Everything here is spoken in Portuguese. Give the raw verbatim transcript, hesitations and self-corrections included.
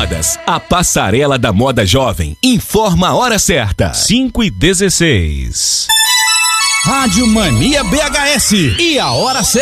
Modas, a passarela da moda jovem, informa a hora certa. cinco e dezesseis. Rádio Mania B H S e a hora certa.